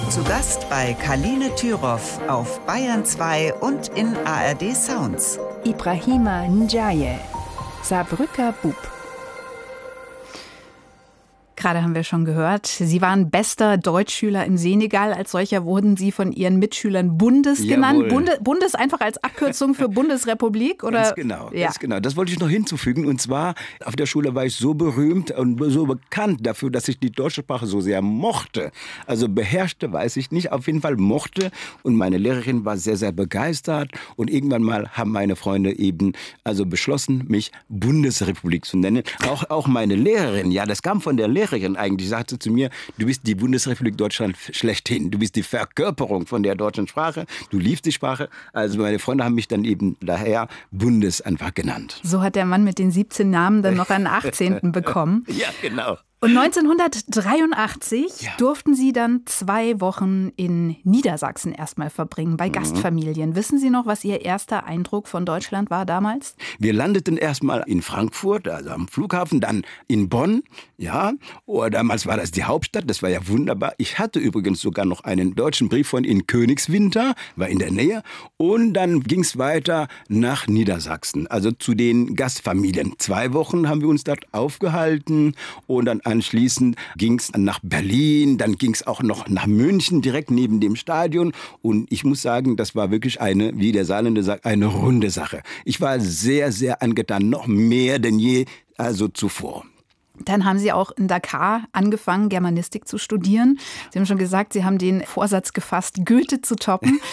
Zu Gast bei Kaline Thüroff auf Bayern 2 und in ARD Sounds. Ibrahima Ndiaye, Saarbrücker Bub. Gerade haben wir schon gehört, Sie waren bester Deutschschüler im Senegal. Als solcher wurden Sie von Ihren Mitschülern Bundes genannt. Bundes einfach als Abkürzung für Bundesrepublik? Oder? Ganz genau. Das wollte ich noch hinzufügen. Und zwar, auf der Schule war ich so berühmt und so bekannt dafür, dass ich die deutsche Sprache so sehr mochte. Also beherrschte, weiß ich nicht, auf jeden Fall mochte. Und meine Lehrerin war sehr, sehr begeistert. Und irgendwann mal haben meine Freunde eben beschlossen, mich Bundesrepublik zu nennen. Auch meine Lehrerin, ja, das kam von der Lehrerin eigentlich, sagte zu mir, du bist die Bundesrepublik Deutschland schlechthin. Du bist die Verkörperung von der deutschen Sprache. Du liebst die Sprache. Also meine Freunde haben mich dann eben daher Bundes einfach genannt. So hat der Mann mit den 17 Namen dann noch einen 18. bekommen. Ja, genau. Und 1983 durften Sie dann 2 Wochen in Niedersachsen erstmal verbringen, bei Gastfamilien. Wissen Sie noch, was Ihr erster Eindruck von Deutschland war damals? Wir landeten erstmal in Frankfurt, also am Flughafen, dann in Bonn. Ja, damals war das die Hauptstadt, das war ja wunderbar. Ich hatte übrigens sogar noch einen deutschen Brieffreund in Königswinter, war in der Nähe. Und dann ging es weiter nach Niedersachsen, also zu den Gastfamilien. 2 Wochen haben wir uns dort aufgehalten und dann anschließend ging es nach Berlin, dann ging es auch noch nach München, direkt neben dem Stadion. Und ich muss sagen, das war wirklich eine, wie der Saarländer sagt, eine runde Sache. Ich war sehr, sehr angetan, noch mehr denn je, zuvor. Dann haben Sie auch in Dakar angefangen, Germanistik zu studieren. Sie haben schon gesagt, Sie haben den Vorsatz gefasst, Goethe zu toppen.